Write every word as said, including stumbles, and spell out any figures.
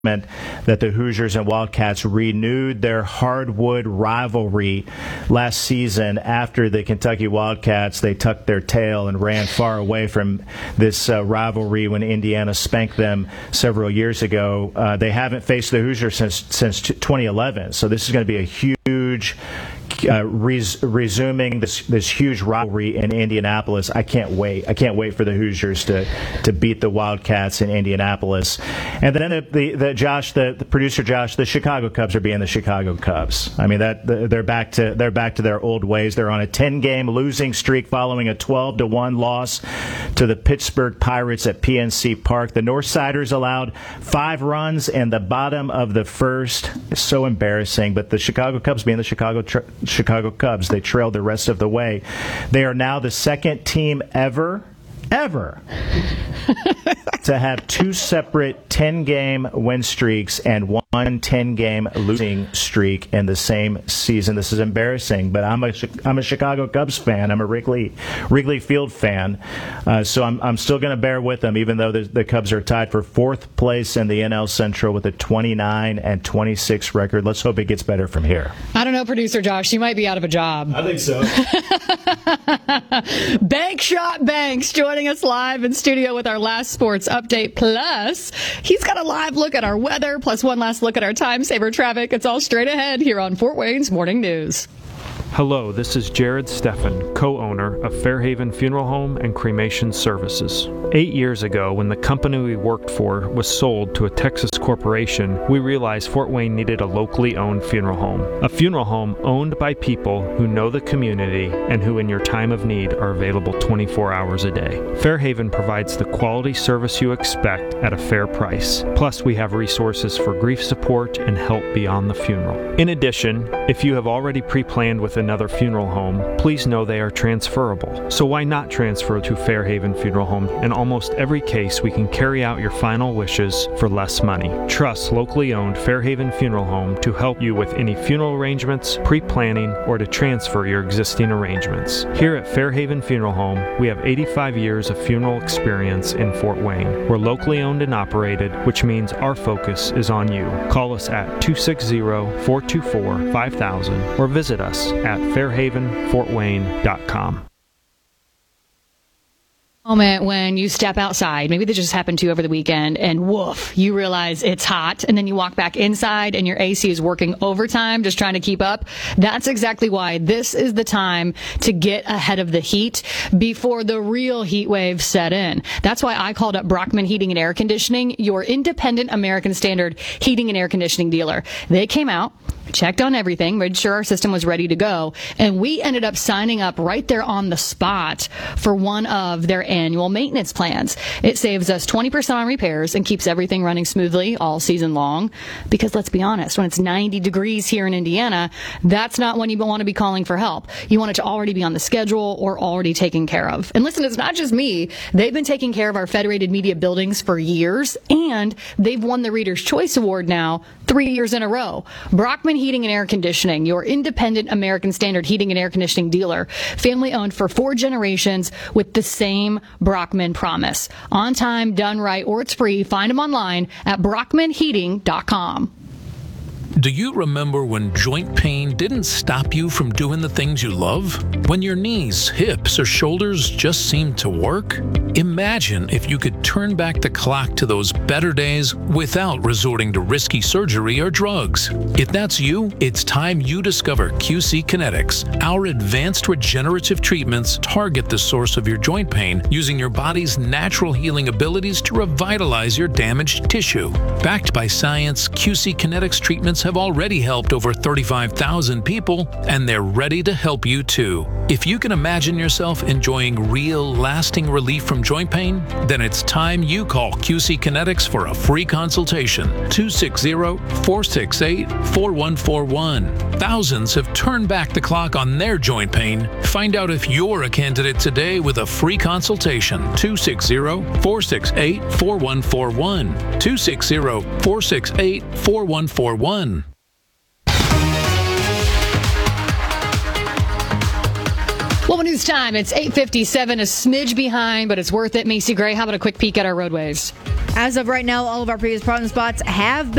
that the Hoosiers and Wildcats renewed their hardwood rivalry last season after the Kentucky Wildcats, they tucked their tail and ran far away from this uh, rivalry when Indiana spanked them several years ago. Uh, they haven't faced the Hoosiers since since twenty eleven, so this is going to be a huge Uh, res- resuming this this huge rivalry in Indianapolis. I can't wait. I can't wait for the Hoosiers to, to beat the Wildcats in Indianapolis. And then the, the, the Josh, the, the producer Josh, the Chicago Cubs are being the Chicago Cubs. I mean that they're back to they're back to their old ways. They're on a ten-game losing streak following a twelve to one loss to the Pittsburgh Pirates at P N C Park. The Northsiders allowed five runs in the bottom of the first. It's so embarrassing. But the Chicago Cubs, being the Chicago Tr- Chicago Cubs, they trailed the rest of the way. They are now the second team ever, ever to have two separate ten-game win streaks and one ten-game losing streak in the same season. This is embarrassing, but I'm a I'm a Chicago Cubs fan. I'm a Wrigley Wrigley Field fan, uh, so I'm I'm still going to bear with them, even though the, the Cubs are tied for fourth place in the N L Central with a twenty-nine and twenty-six record. Let's hope it gets better from here. I don't know, producer Josh. You might be out of a job. I think so. Bank Shot Banks joining us live in studio with our last sports update. Plus, he's got a live look at our weather, plus one last look at our time saver traffic. It's all straight ahead here on Fort Wayne's Morning News. Hello, this is Jared Steffen, co-owner of Fairhaven Funeral Home and Cremation Services. Eight years ago, when the company we worked for was sold to a Texas corporation, we realized Fort Wayne needed a locally owned funeral home. A funeral home owned by people who know the community and who in your time of need are available twenty-four hours a day. Fairhaven provides the quality service you expect at a fair price. Plus, we have resources for grief support and help beyond the funeral. In addition, if you have already pre-planned with another funeral home, please know they are transferable. So why not transfer to Fairhaven Funeral Home? In almost every case, we can carry out your final wishes for less money. Trust locally owned Fairhaven Funeral Home to help you with any funeral arrangements, pre-planning, or to transfer your existing arrangements. Here at Fairhaven Funeral Home, we have eighty-five years of funeral experience in Fort Wayne. We're locally owned and operated, which means our focus is on you. Call us at two six zero, four two four, five thousand or visit us at fairhaven fort wayne dot com. Moment when you step outside, maybe this just happened to you over the weekend, and woof, you realize it's hot, and then you walk back inside and your A C is working overtime just trying to keep up. That's exactly why this is the time to get ahead of the heat before the real heat wave set in. That's why I called up Brockman Heating and Air Conditioning, your independent American Standard heating and air conditioning dealer. They came out, checked on everything, made sure our system was ready to go, and we ended up signing up right there on the spot for one of their annual maintenance plans. It saves us twenty percent on repairs and keeps everything running smoothly all season long, because let's be honest, when it's ninety degrees here in Indiana, that's not when you want to be calling for help. You want it to already be on the schedule or already taken care of. And listen, it's not just me. They've been taking care of our Federated Media buildings for years, and they've won the Reader's Choice Award now three years in a row. Brockman Heating and Air Conditioning, your independent American Standard heating and air conditioning dealer. Family owned for four generations with the same Brockman promise. On time, done right, or it's free. Find them online at brockman heating dot com. Do you remember when joint pain didn't stop you from doing the things you love? When your knees, hips, or shoulders just seemed to work? Imagine if you could turn back the clock to those better days without resorting to risky surgery or drugs. If that's you, it's time you discover Q C Kinetics. Our advanced regenerative treatments target the source of your joint pain using your body's natural healing abilities to revitalize your damaged tissue. Backed by science, Q C Kinetics treatments have already helped over thirty-five thousand people, and they're ready to help you too. If you can imagine yourself enjoying real, lasting relief from joint pain, then it's time you call Q C Kinetics for a free consultation. two six zero, four six eight, four one four one. Thousands have turned back the clock on their joint pain. Find out if you're a candidate today with a free consultation. two six zero, four six eight, four one four one. two six zero, four six eight, four one four one. Well, news time. It's eight fifty-seven, a smidge behind, but it's worth it. Macy Gray, how about a quick peek at our roadways? As of right now, all of our previous problem spots have been